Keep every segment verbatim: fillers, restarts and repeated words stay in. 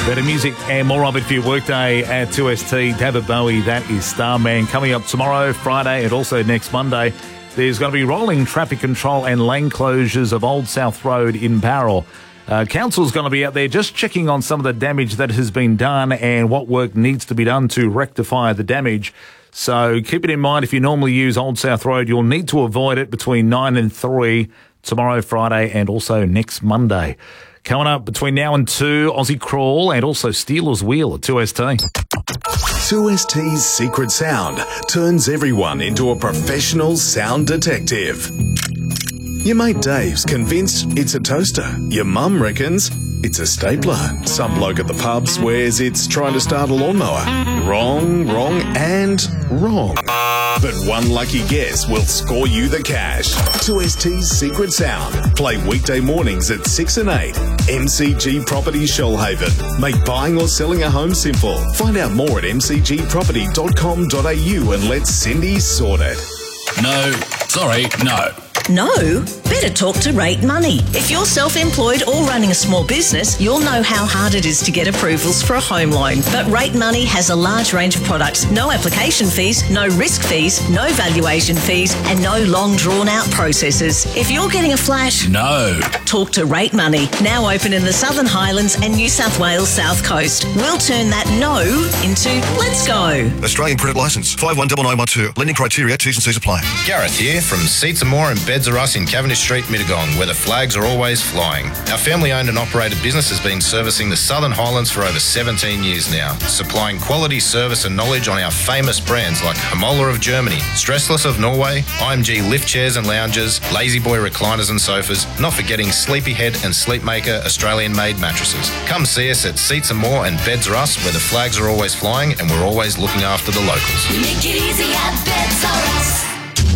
Better music and more of it for your workday at two S T. David Bowie, that is Starman. Coming up tomorrow, Friday, and also next Monday, there's going to be rolling traffic control and lane closures of Old South Road in Bowral. Uh, Council's going to be out there just checking on some of the damage that has been done and what work needs to be done to rectify the damage. So keep it in mind, if you normally use Old South Road, you'll need to avoid it between nine and three tomorrow, Friday, and also next Monday. Coming up between now and two, Aussie Crawl and also Steelers Wheel at two S T. two S T's Secret Sound turns everyone into a professional sound detective. Your mate Dave's convinced it's a toaster. Your mum reckons it's a stapler. Some bloke at the pub swears it's trying to start a lawnmower. Wrong, wrong, and wrong. But one lucky guess will score you the cash. two S T's Secret Sound. Play weekday mornings at six and eight. M C G Property Shoalhaven. Make buying or selling a home simple. Find out more at m c g property dot com dot a u and let Cindy sort it. No, sorry, no. No? Better talk to Rate Money. If you're self-employed or running a small business, you'll know how hard it is to get approvals for a home loan. But Rate Money has a large range of products. No application fees, no risk fees, no valuation fees, and no long drawn-out processes. If you're getting a flash, no. Talk to Rate Money. Now open in the Southern Highlands and New South Wales South Coast. We'll turn that no into let's go. Australian credit licence five one nine nine one two. Lending criteria, T's and C's apply. Gareth here from Seats and More and Beds Are Us in Cavendish Street, Mittagong, where the flags are always flying. Our family-owned and operated business has been servicing the Southern Highlands for over seventeen years now, supplying quality service and knowledge on our famous brands like Hamola of Germany, Stressless of Norway, I M G lift chairs and lounges, Lazy Boy recliners and sofas, not forgetting Sleepyhead and Sleepmaker Australian-made mattresses. Come see us at Seats and More and Beds Are Us, where the flags are always flying and we're always looking after the locals. Make it easy at Beds Are Us.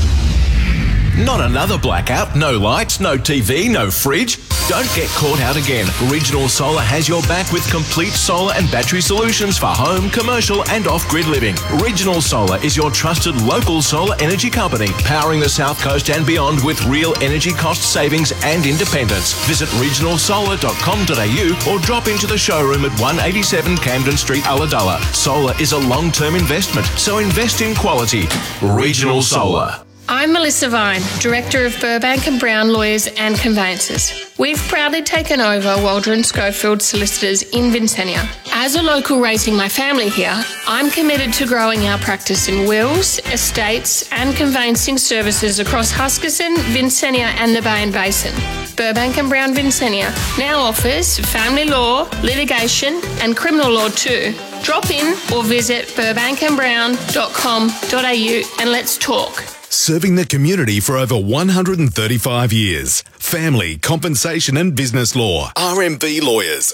Not another blackout, no lights, no T V, no fridge. Don't get caught out again. Regional Solar has your back with complete solar and battery solutions for home, commercial and off-grid living. Regional Solar is your trusted local solar energy company, powering the South Coast and beyond with real energy cost savings and independence. Visit regional solar dot com dot a u or drop into the showroom at one eighty-seven Camden Street, Ulladulla. Solar is a long-term investment, so invest in quality. Regional Solar. I'm Melissa Vine, Director of Burbank and Brown Lawyers and Conveyancers. We've proudly taken over Waldron Schofield Solicitors in Vincennia. As a local raising my family here, I'm committed to growing our practice in wills, estates and conveyancing services across Huskisson, Vincennia and the Bayan Basin. Burbank and Brown Vincennia now offers family law, litigation and criminal law too. Drop in or visit burbank and brown dot com dot a u and let's talk. Serving the community for over one hundred thirty-five years. Family, compensation and business law. R M B Lawyers.